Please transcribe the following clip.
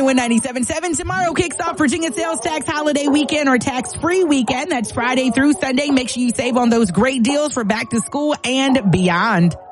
91.97.7. Tomorrow kicks off Virginia sales tax holiday weekend or tax-free weekend. That's Friday through Sunday. Make sure you save on those great deals for back to school and beyond.